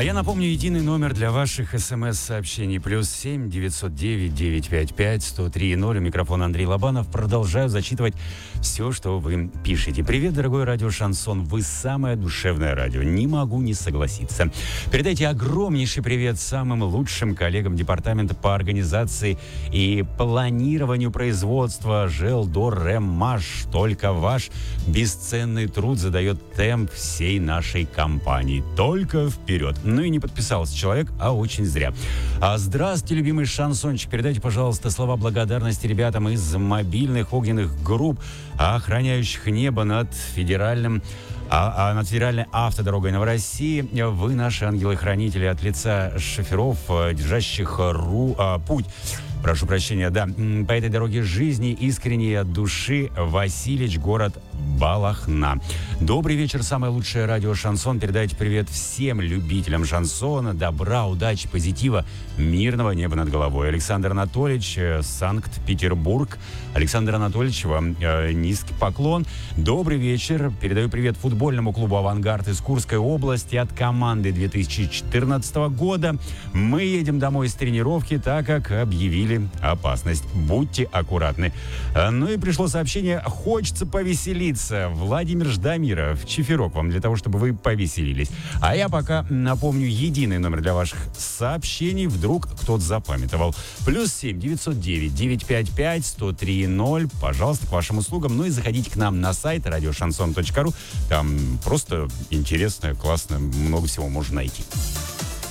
А я напомню, единый номер для ваших смс-сообщений. +7 909 955 103 0. Микрофон Андрей Лобанов. Продолжаю зачитывать все, что вы пишете. Привет, дорогой радио Шансон. Вы самое душевное радио. Не могу не согласиться. Передайте огромнейший привет самым лучшим коллегам департамента по организации и планированию производства Желдорремаш. Только ваш бесценный труд задает темп всей нашей компании. Только вперед. Ну и не подписался человек, а очень зря. Здравствуйте, любимый шансончик. Передайте, пожалуйста, слова благодарности ребятам из мобильных огненных групп, охраняющих небо над федеральной автодорогой Новороссии. Вы наши ангелы-хранители от лица шоферов, держащих путь. Прошу прощения, да. По этой дороге жизни искренне от души Василич, город Балахна. Добрый вечер, самое лучшее радио Шансон. Передайте привет всем любителям шансона, добра, удачи, позитива, мирного неба над головой. Александр Анатольевич, Санкт-Петербург. Александр Анатольевич, вам низкий поклон. Добрый вечер. Передаю привет футбольному клубу «Авангард» из Курской области от команды 2014 года. Мы едем домой с тренировки, так как объявили опасность. Будьте аккуратны. Ну и пришло сообщение: хочется повеселиться. Владимир Ждамиров, чиферок вам для того, чтобы вы повеселились. А я пока напомню единый номер для ваших сообщений. Вдруг кто-то запамятовал. +7 909 955 103 0. Пожалуйста, к вашим услугам. Ну и заходите к нам на сайт радиошансон.ру. Там просто интересно, классно, много всего можно найти.